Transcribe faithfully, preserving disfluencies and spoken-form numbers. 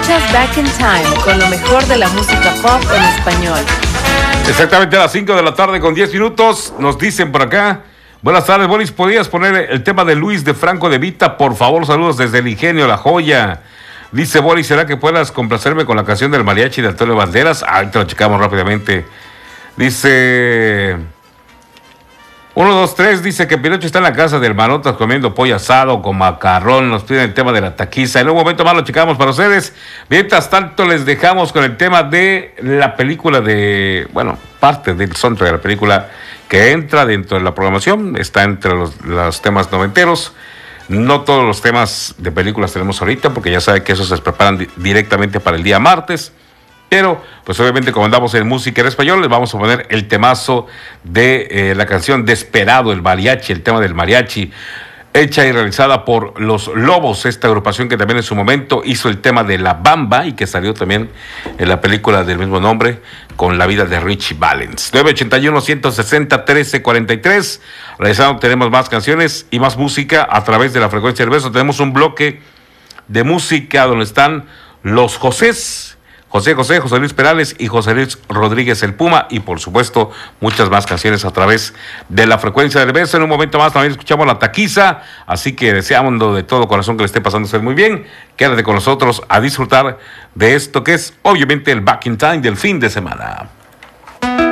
Escuchas Back in Time con lo mejor de la música pop en español. Exactamente a las cinco de la tarde con diez minutos. Nos dicen por acá. Buenas tardes, Boris. ¿Podrías poner el tema de Luis de Franco de Vita? Por favor, saludos desde el Ingenio, La Joya. Dice Boris, ¿será que puedas complacerme con la canción del mariachi de Antonio Banderas? Ahorita lo checamos rápidamente. Dice... uno, dos, tres, dice que Pinocho está en la casa del Manotas comiendo pollo asado con macarrón. Nos piden el tema de la taquiza. En un momento más lo checamos para ustedes. Mientras tanto, les dejamos con el tema de la película de... Bueno, parte del soundtrack de la película que entra dentro de la programación. Está entre los, los temas noventeros. No todos los temas de películas tenemos ahorita, porque ya saben que esos se preparan di- directamente para el día martes. Pero, pues obviamente, como andamos en música en español, les vamos a poner el temazo de eh, la canción Desperado, el mariachi, el tema del mariachi, hecha y realizada por Los Lobos, esta agrupación que también en su momento hizo el tema de La Bamba y que salió también en la película del mismo nombre, con la vida de Richie Valens. nueve ochenta y uno, ciento sesenta, trece cuarenta y tres. Realizando, tenemos más canciones y más música a través de la frecuencia del beso. Tenemos un bloque de música donde están los Josés. José José, José Luis Perales y José Luis Rodríguez el Puma, y por supuesto muchas más canciones a través de la frecuencia del beso. En un momento más también escuchamos la taquiza, así que deseamos de todo corazón que le esté pasando a usted muy bien. Quédate con nosotros a disfrutar de esto que es obviamente el Back in Time del fin de semana.